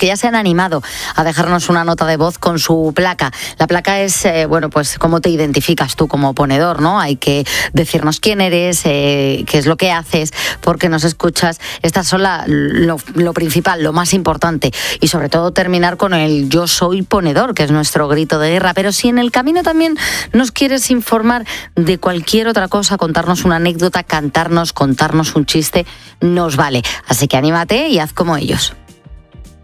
que ya se han animado a dejarnos una nota de voz con su placa. La placa es, pues cómo te identificas tú como ponedor, ¿no? Hay que decirnos quién eres, qué es lo que haces, por qué nos escuchas. Estas son lo principal, lo más importante. Y sobre todo terminar con el yo soy ponedor, que es nuestro grito de guerra. Pero si en el camino también nos quieres informar de cualquier otra cosa, contarnos una anécdota, contarnos un chiste, nos vale. Así que anímate y haz como ellos.